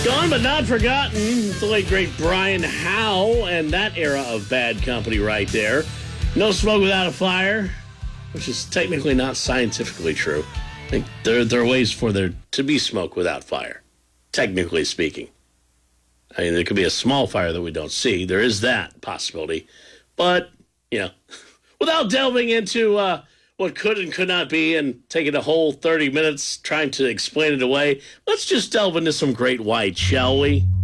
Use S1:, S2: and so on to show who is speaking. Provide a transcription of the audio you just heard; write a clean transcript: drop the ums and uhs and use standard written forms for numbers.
S1: Gone but not forgotten. The late, great Brian Howe and that era of Bad Company right there. No smoke without a fire, which is technically not scientifically true. I think there are ways for there to be smoke without fire, technically speaking. I mean, there could be a small fire that we don't see. There is that possibility. But, without delving into what could and could not be and taking a whole 30 minutes trying to explain it away, let's just delve into some Great White, shall we?